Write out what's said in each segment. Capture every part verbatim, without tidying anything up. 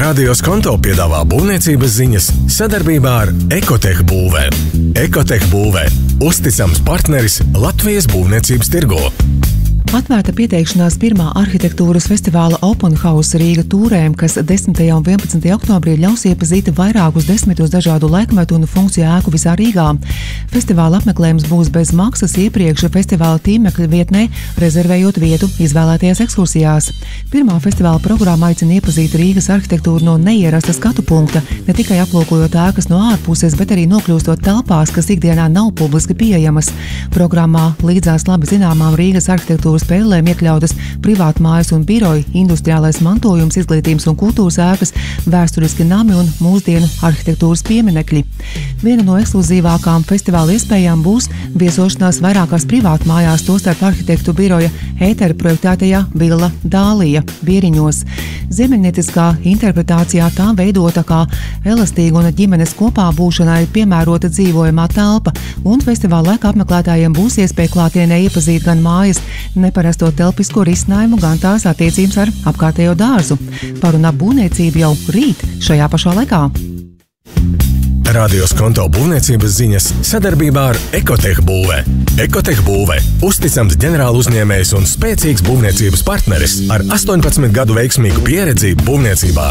Radio Skonto piedāvā būvniecības ziņas sadarbībā ar Ekotech būvē. Ekotech būvē – uzticams partneris Latvijas būvniecības tirgū. Atvērta pieteikšanās pirmā arhitektūras festivāla Open House Rīga tūrēm, kas desmitajā un vienpadsmitajā oktobrī ļaus iepazīt vairākus desmitus dažādu laikmetu un funkciju ēku visā Rīgā. Festivāla apmeklējums būs bez maksas iepriekš festivāla tīmekļa vietnē, rezervējot vietu izvēlētajās ekskursijās. Pirmā festivāla programma aicina iepazīt Rīgas arhitektūru no neierasta skatu punkta, ne tikai aplūkojot ēkas no ārpuses, bet arī nokļūstot telpās, kas ikdienā nav publiski pieejamas. Programmā līdzās labi zināmām Rīgas arhitektūras spēlēm iekļautas privātmājas un biroji, industriālais mantojums, izglītības un kultūras ēkas, vēsturiski nami un mūsdienu arhitektūras pieminekļi. Viena no ekskluzīvākām festivāla iespējām būs viesošanās vairākās privātmājās, tostarp arhitektu biroja ētera projektētajā Villa Dālija Bieriņos. Ziemeļnieciskā interpretācijā tā veidota kā elastīga un ģimenes kopā būšanai piemērota dzīvojamā telpa, un festivāla laika apmeklētājiem būs iespēja klātienē iepazīt gan mājas neparasto telpisko risinājumu, gan tās attiecības ar apkārtējo dārzu. Par un ap būvniecību jau rīt šajā pašā laikā. Radio Skonto būvniecības ziņas sadarbībā ar Ekotech būvē. Ekotech būvē – uzticams ģenerāla uzņēmējs un spēcīgs būvniecības partneris ar astoņpadsmit gadu veiksmīgu pieredzi būvniecībā.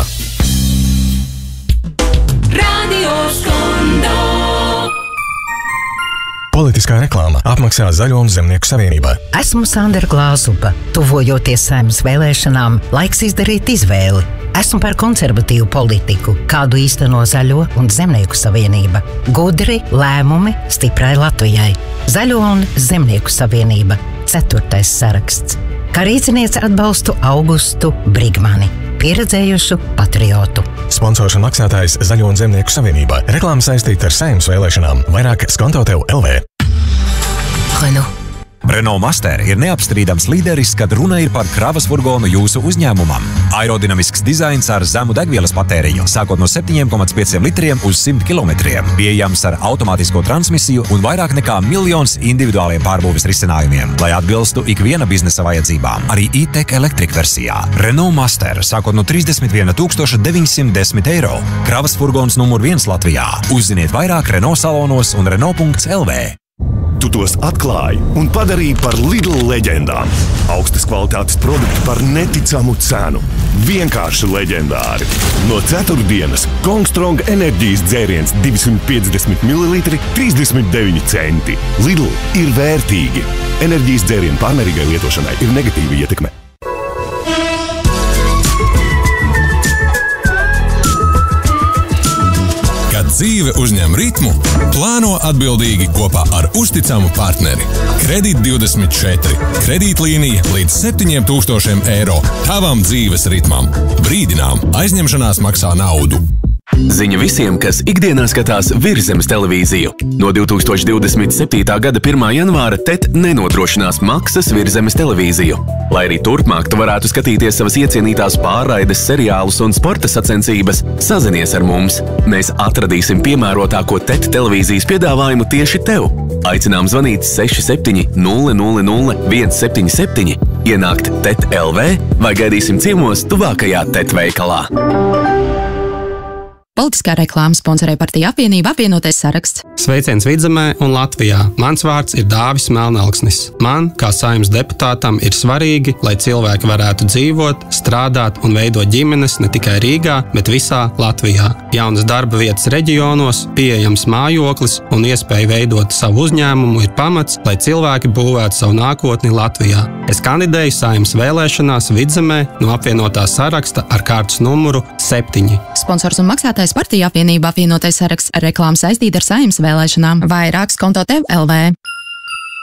Radio Skonto. Politiskā reklāma apmaksā Zaļo un Zemnieku savienībā. Esmu Sandra Glāzupa. Tuvojoties Saeimas vēlēšanām, laiks izdarīt izvēli. Esmu par konservatīvu politiku, kādu īsteno Zaļo un Zemnieku savienība. Gudri lēmumi stiprai Latvijai. Zaļo un Zemnieku savienība. Ceturtais saraksts. Kā rīciniece atbalstu Augustu Brigmani, pieredzējušu patriotu. Sponsors un maksātājs Zaļo un Zemnieku savienībā. Reklāma saistīta ar Saeimas vēlēšanām. Vairāk Skonto tev L V. Renault. Renault Master ir neapstrīdams līderis, kad runa ir par kravas furgonu jūsu uzņēmumam. Aerodinamisks dizains ar zemu degvielas patēriņu, sākot no septiņiem komats pieciem litriem uz simt kilometriem, pieejams ar automātisko transmisiju un vairāk nekā miljons individuāliem pārbūves risinājumiem, lai atbilstu ikviena biznesa vajadzībām. Arī e-tech elektrika versijā. Renault Master, sākot no trīsdesmit viena tūkstoša deviņsimt desmit eiro. Kravas furgons numur viens Latvijā. Uzziniet vairāk Renault salonos un Renault punkts L V. Tu tos atklāji un padarīji par Lidl leģendām. Augstas kvalitātes produkti par neticamu cenu. Vienkārši leģendāri. No ceturtdienas Kongstrong enerģijas dzēriens divsimt piecdesmit mililitri trīsdesmit deviņi centi. Lidl ir vērtīgi. Enerģijas dzērienu pārmērīgai lietošanai ir negatīva ietekme. Dzīve uzņem ritmu, plāno atbildīgi kopā ar uzticamu partneri. Kredīt divdesmit četri. Kredītlīnija līdz septiņiem tūkstošiem eiro. Tavam dzīves ritmam. Brīdinām, aizņemšanās maksā naudu. Ziņa visiem, kas ikdienā skatās Virszemes televīziju. No divi tūkstoši divdesmit septītā gada pirmā janvāra T E T nenodrošinās maksas Virszemes televīziju. Lai arī turpmāk tu varētu skatīties savas iecienītās pārraides, seriālus un sporta sacensības, sazinies ar mums. Mēs atradīsim piemērotāko T E T televīzijas piedāvājumu tieši tev. Aicinām zvanīt seši septiņi nulle nulle nulle viens septiņi septiņi, ienākt T E T L V vai gaidīsim ciemos tuvākajā T E T veikalā. Politiskā reklāma sponsorē partija apvienība apvienotais saraksts. Sveiciens Vidzemē un Latvijā. Mans vārds ir Dāvis Melnalksnis. Man, kā Saeimas deputātam, ir svarīgi, lai cilvēki varētu dzīvot, strādāt un veidot ģimenes ne tikai Rīgā, bet visā Latvijā. Jaunas darba vietas reģionos, pieejams mājoklis un iespēja veidot savu uzņēmumu ir pamats, lai cilvēki būvētu savu nākotni Latvijā. Es kandidēju Saeimas vēlēšanās Vidzemē no apvienotā saraksta ar kārtas numuru septiņi. Sponsors un maksātājs partija apvienība apvienotais saraksts. Reklāma saistīta ar Saeimas vēlēšanām. Vairāk Skonto tev L V.